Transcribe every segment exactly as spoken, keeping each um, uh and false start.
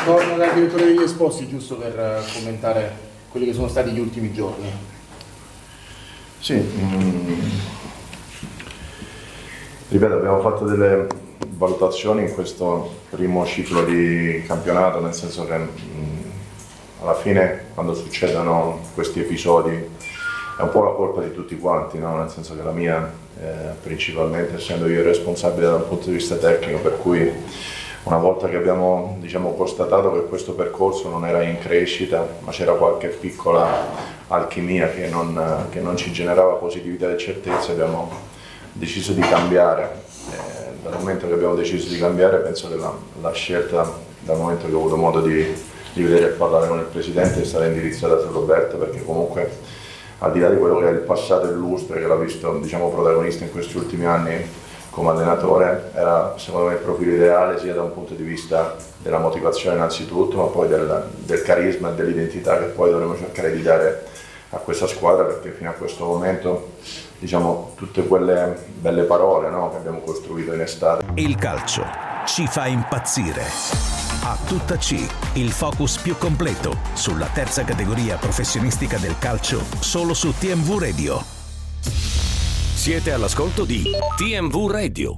Torno dal direttore degli esposti, giusto per commentare quelli che sono stati gli ultimi giorni. Sì, mm, ripeto, abbiamo fatto delle valutazioni in questo primo ciclo di campionato, nel senso che mm, alla fine quando succedono questi episodi è un po' la colpa di tutti quanti, no? Nel senso che la mia, eh, principalmente essendo io responsabile dal punto di vista tecnico, per cui una volta che abbiamo, diciamo, constatato che questo percorso non era in crescita, ma c'era qualche piccola alchimia che non, che non ci generava positività e certezze, abbiamo deciso di cambiare. Eh, dal momento che abbiamo deciso di cambiare, penso che la, la scelta, dal momento che ho avuto modo di, di vedere e parlare con il Presidente, è stata indirizzata su Roberto, perché comunque al di là di quello che è il passato illustre, che l'ha visto, diciamo, protagonista in questi ultimi anni come allenatore, era secondo me il profilo ideale sia da un punto di vista della motivazione innanzitutto, ma poi del, del carisma e dell'identità che poi dovremo cercare di dare a questa squadra, perché fino a questo momento, diciamo, tutte quelle belle parole, no, che abbiamo costruito in estate. Il calcio ci fa impazzire. A tutta C, il focus più completo sulla terza categoria professionistica del calcio, solo su T M V Radio. Siete all'ascolto di T M V Radio.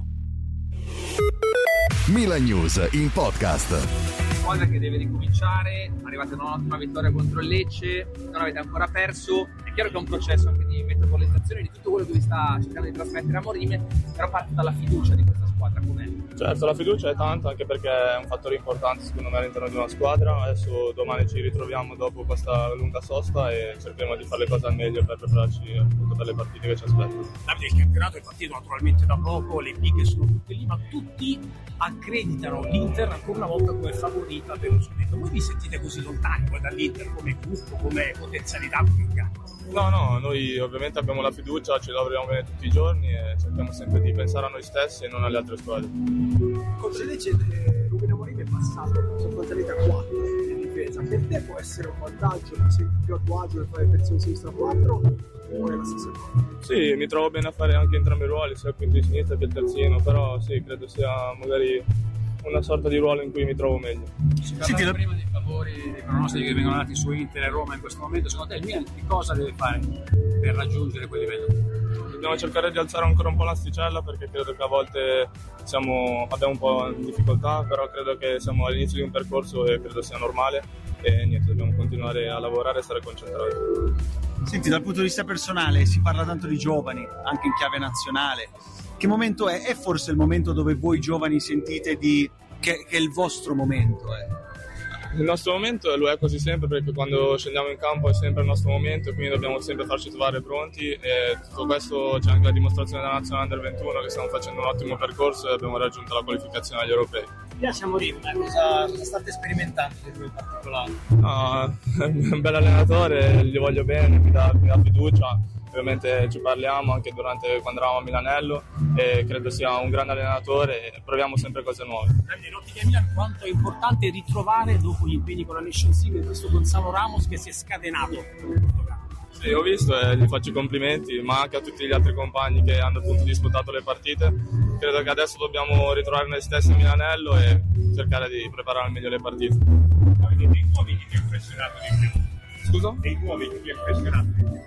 Milan News in podcast. Squadra che deve ricominciare, arrivate a un'ottima vittoria contro il Lecce, non avete ancora perso, è chiaro che è un processo anche di metabolizzazione di tutto quello che vi sta cercando di trasmettere a Morime, però parte dalla fiducia di questa squadra, com'è? Certo, la fiducia è tanta, anche perché è un fattore importante secondo me all'interno di una squadra. Adesso domani ci ritroviamo dopo questa lunga sosta e cercheremo di fare le cose al meglio per prepararci appunto per le partite che ci aspettano. Davide, il campionato è partito naturalmente da poco, le big sono tutte lì, ma tutti accreditano l'Inter ancora una volta come favorita per lo scudetto. Voi vi sentite così lontani poi dall'Inter come gruppo, come potenzialità, come campo? No, no, noi ovviamente abbiamo la fiducia, ci lavoriamo bene tutti i giorni e cerchiamo sempre di pensare a noi stessi e non alle altre squadre. Con Lecce Rubino Amorim è passato sostanzialmente a quattro in difesa. Per te può essere un vantaggio, ti senti più a tuo agio nel fare il terzino sinistra a quattro o è la stessa cosa? Sì, mi trovo bene a fare anche entrambi i ruoli, sia il quinto di sinistra che il terzino, però sì, credo sia magari una sorta di ruolo in cui mi trovo meglio. Si parlava prima dei favori, dei pronostici che vengono dati su Inter e Roma in questo momento. Secondo te il Milan che cosa deve fare per raggiungere quel livello? Dobbiamo cercare di alzare ancora un po' l'asticella, perché credo che a volte siamo, abbiamo un po' di difficoltà, però credo che siamo all'inizio di un percorso e credo sia normale e niente, dobbiamo continuare a lavorare e stare concentrati. Senti, dal punto di vista personale si parla tanto di giovani, anche in chiave nazionale. Che momento è? È forse il momento dove voi giovani sentite di che, che è il vostro momento? Eh? Il nostro momento lo è quasi sempre, perché quando scendiamo in campo è sempre il nostro momento, quindi dobbiamo sempre farci trovare pronti e tutto questo c'è anche la dimostrazione della Nazionale Under ventuno che stiamo facendo un ottimo percorso e abbiamo raggiunto la qualificazione agli europei. Piace Morime, cosa, cosa state sperimentando di lui in particolare? No, è un bel allenatore, gli voglio bene, mi dà, mi dà fiducia. Ovviamente ci parliamo anche durante quando eravamo a Milanello e credo sia un grande allenatore e proviamo sempre cose nuove. Davide, notizia Milan, quanto è importante ritrovare dopo gli impegni con la Nations League questo Gonzalo Ramos che si è scatenato per il Portogallo? Sì, ho visto e gli faccio i complimenti, ma anche a tutti gli altri compagni che hanno appunto disputato le partite. Credo che adesso dobbiamo ritrovare noi stessi a Milanello e cercare di preparare al meglio le partite. Avete dei nuovi che ti ha impressionato di più? Scusa? Dei nuovi che ti ha impressionato di più?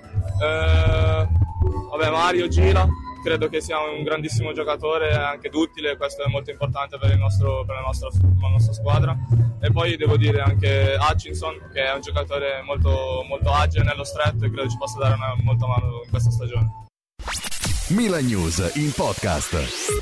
Eh, vabbè, Mario gira, credo che sia un grandissimo giocatore, anche duttile, questo è molto importante per, il nostro, per la, nostra, la nostra squadra. E poi devo dire anche Hutchinson, che è un giocatore molto, molto agile nello stretto e credo ci possa dare una molta mano in questa stagione. Milan News in podcast.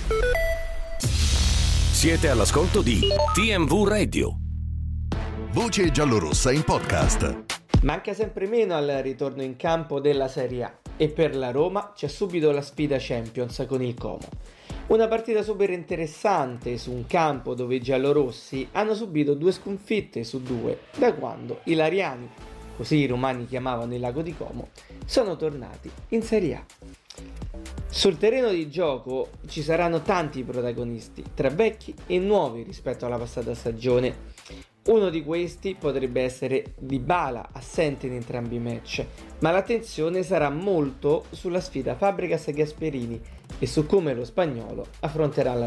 Siete all'ascolto di T M V Radio. Voce giallorossa in podcast. Manca sempre meno al ritorno in campo della Serie A e per la Roma c'è subito la sfida Champions con il Como. Una partita super interessante su un campo dove i giallorossi hanno subito due sconfitte su due da quando i Lariani, così i romani chiamavano il lago di Como, sono tornati in Serie A. Sul terreno di gioco ci saranno tanti protagonisti, tra vecchi e nuovi rispetto alla passata stagione. Uno di questi potrebbe essere Dybala, assente in entrambi i match, ma l'attenzione sarà molto sulla sfida Fabregas e Gasperini e su come lo spagnolo affronterà la